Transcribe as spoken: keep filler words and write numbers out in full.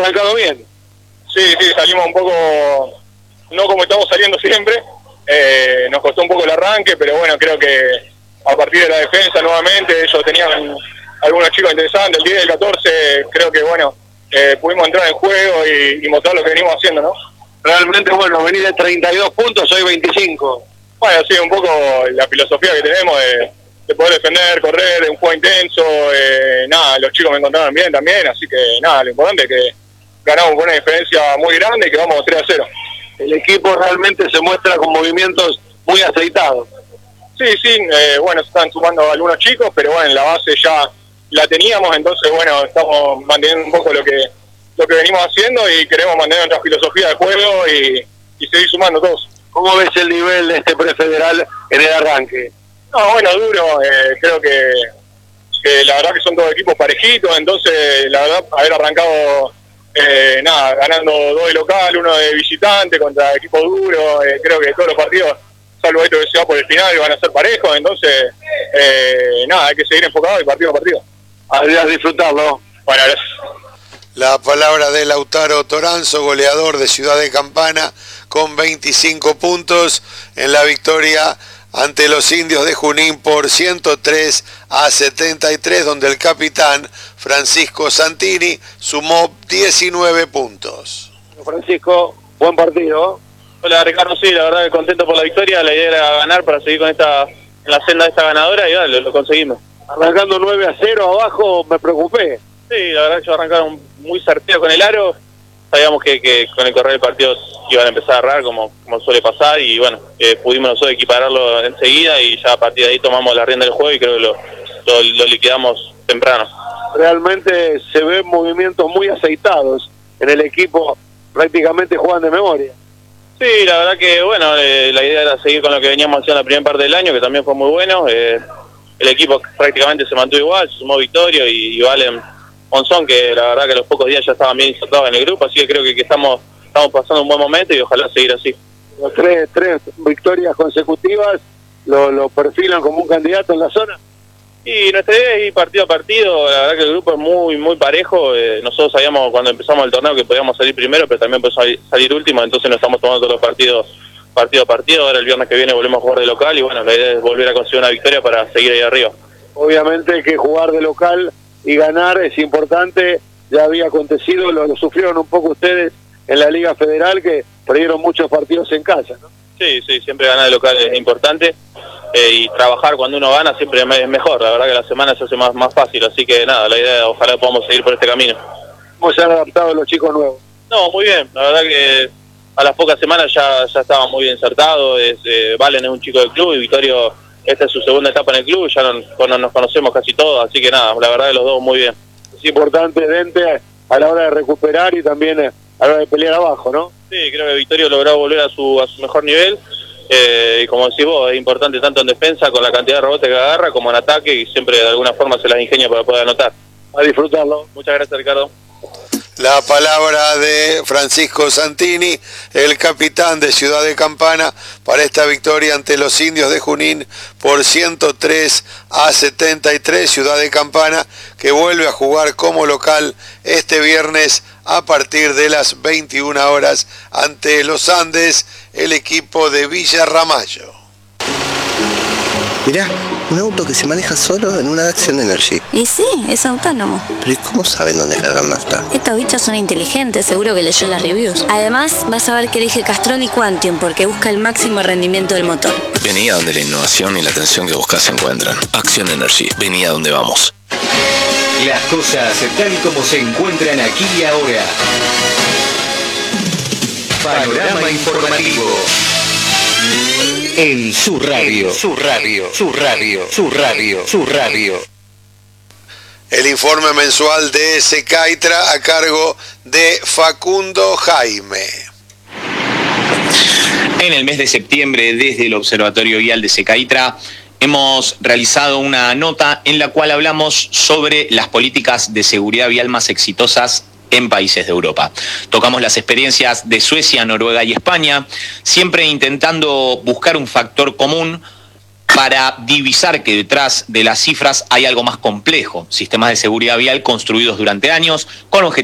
arrancado bien. Sí, sí, salimos un poco, no como estamos saliendo siempre, eh, nos costó un poco el arranque, pero bueno, creo que a partir de la defensa nuevamente, ellos tenían algunos chicos interesantes, el diez, el catorce, creo que bueno, eh, pudimos entrar en juego y, y mostrar lo que venimos haciendo, ¿no? Realmente, bueno, venir de treinta y dos puntos, hoy veinticinco. Bueno, sí, un poco la filosofía que tenemos de, de poder defender, correr, de un juego intenso, eh, nada, los chicos me encontraron bien también, así que nada, lo importante es que ganamos con una diferencia muy grande y que vamos tres a cero. El equipo realmente se muestra con movimientos muy aceitados. Sí, sí, eh, bueno, se están sumando algunos chicos, pero bueno, la base ya la teníamos, entonces bueno, estamos manteniendo un poco lo que lo que venimos haciendo y queremos mantener nuestra filosofía de juego y, y seguir sumando todos. ¿Cómo ves el nivel de este prefederal en el arranque? No, bueno, duro, eh, creo que, que la verdad que son todos equipos parejitos, entonces la verdad haber arrancado eh, nada, ganando dos de local, uno de visitante contra equipos duros, eh, creo que todos los partidos, salvo esto que se va por el final, van a ser parejos, entonces eh, nada, hay que seguir enfocado y partido a partido. Adrián, disfrutarlo. Bueno, gracias. La palabra de Lautaro Toranzo, goleador de Ciudad de Campana, con veinticinco puntos en la victoria ante los Indios de Junín por ciento tres a setenta y tres, donde el capitán Francisco Santini sumó diecinueve puntos. Francisco, buen partido. Hola Ricardo, sí, la verdad que contento por la victoria, la idea era ganar para seguir con esta en la senda de esta ganadora y vale, lo, lo conseguimos. Arrancando nueve a cero abajo, me preocupé. Sí, la verdad que ellos arrancaron muy certeros con el aro, sabíamos que, que con el correr del partido iban a empezar a agarrar como, como suele pasar y bueno, eh, pudimos nosotros equipararlo enseguida y ya a partir de ahí tomamos la rienda del juego y creo que lo, lo, lo liquidamos temprano. Realmente se ven movimientos muy aceitados en el equipo, prácticamente juegan de memoria. Sí, la verdad que bueno, eh, la idea era seguir con lo que veníamos haciendo la primera parte del año, que también fue muy bueno. Eh, el equipo prácticamente se mantuvo igual, se sumó Victorio y, y Valen Monzón, que la verdad que a los pocos días ya estaban bien insertados en el grupo, así que creo que, que estamos, estamos pasando un buen momento y ojalá seguir así. Los tres, tres victorias consecutivas lo, lo perfilan como un candidato en la zona. Y nuestra idea es ir partido a partido, la verdad que el grupo es muy muy parejo, eh, nosotros sabíamos cuando empezamos el torneo que podíamos salir primero, pero también podemos salir, salir último, entonces nos estamos tomando todos los partidos partido a partido, ahora el viernes que viene volvemos a jugar de local y bueno, la idea es volver a conseguir una victoria para seguir ahí arriba. Obviamente que jugar de local y ganar es importante, ya había acontecido, lo, lo sufrieron un poco ustedes en la Liga Federal, que perdieron muchos partidos en casa, ¿no? Sí, sí, siempre ganar de local es importante. Eh, y trabajar cuando uno gana siempre es mejor, la verdad que la semana se hace más, más fácil, así que nada, la idea es ojalá podamos seguir por este camino. ¿Cómo se han adaptado los chicos nuevos? No, muy bien, la verdad que a las pocas semanas ya, ya estaban muy bien insertados, es, eh, Valen es un chico del club y Victorio, esta es su segunda etapa en el club, ya no, no, nos conocemos casi todos, así que nada, la verdad que los dos muy bien. Es importante, Dente, a la hora de recuperar y también a la hora de pelear abajo, ¿no? Sí, creo que Victorio logró volver a su, a su mejor nivel. Eh, y como decís vos, es importante tanto en defensa con la cantidad de rebotes que agarra como en ataque y siempre de alguna forma se las ingenia para poder anotar. A disfrutarlo. Muchas gracias, Ricardo. La palabra de Francisco Santini, el capitán de Ciudad de Campana, para esta victoria ante los Indios de Junín por ciento tres a setenta y tres. Ciudad de Campana que vuelve a jugar como local este viernes a partir de las veintiuna horas ante los Andes, el equipo de Villa Ramallo. Mirá, un auto que se maneja solo en una Action Energy. Y sí, es autónomo. Pero ¿y cómo saben dónde cargar nafta? Estos bichos son inteligentes, seguro que leyó las reviews. Además, vas a ver que elige Castrol y Quantium porque busca el máximo rendimiento del motor. Vení a donde la innovación y la atención que buscas se encuentran. Action Energy, vení a donde vamos. Las cosas tal y como se encuentran aquí y ahora. Panorama informativo. En su radio, su radio, su radio, su radio, su radio. El informe mensual de Secaitra a cargo de Facundo Jaime. En el mes de septiembre, desde el Observatorio Vial de Secaitra, hemos realizado una nota en la cual hablamos sobre las políticas de seguridad vial más exitosas en países de Europa. Tocamos las experiencias de Suecia, Noruega y España, siempre intentando buscar un factor común para divisar que detrás de las cifras hay algo más complejo, sistemas de seguridad vial construidos durante años con objetivos